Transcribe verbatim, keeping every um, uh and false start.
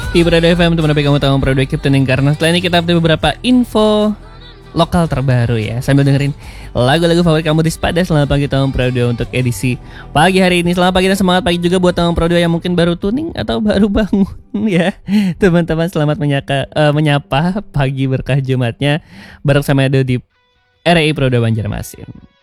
Di Brado F M, teman P kamu tahu Brado Keep Tuning, karena setelah ini kita update beberapa info lokal terbaru ya, sambil dengerin lagu-lagu favorit kamu di Spada. Selamat pagi Tamu Praudio untuk edisi pagi hari ini. Selamat pagi dan semangat pagi juga buat Tamu Praudio yang mungkin baru tuning atau baru bangun ya. Teman-teman selamat menyaka, uh, menyapa pagi berkah Jumatnya bareng sama Edo di R I Praudio Banjarmasin.